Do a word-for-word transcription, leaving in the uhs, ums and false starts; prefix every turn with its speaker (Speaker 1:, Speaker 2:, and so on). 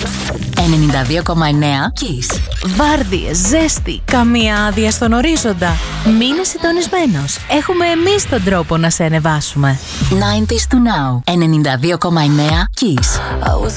Speaker 1: ενενήντα δύο κόμμα εννέα Kiss.
Speaker 2: Βάρδιες, ζέστη, καμία άδεια στον ορίζοντα. Μείνε συντονισμένος. Έχουμε εμείς τον τρόπο να σε ανεβάσουμε.
Speaker 1: ενενήντα to now. ενενήντα δύο κόμμα εννέα Kiss.
Speaker 3: I was